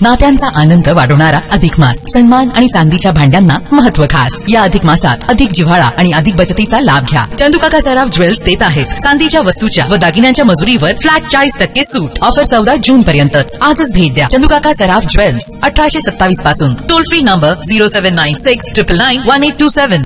नात्यांचा आनंद वाढवणारा अधिक मास. सन्मान आणि चांदीच्या भांड्यांना महत्व खास. या अधिक मासात अधिक जिव्हाळा आणि अधिक बचतीचा लाभ घ्या. चंदुकाका सराफ ज्वेल्स देत आहेत चांदीच्या वस्तूच्या व दागिन्यांच्या मजुरीवर फ्लॅट 40% सूट. ऑफर 14 जून पर्यंतच. आजच भेट द्या चंदुकाका सराफ ज्वेल्स, 1827 पासून. Toll free number 0796 999 1827.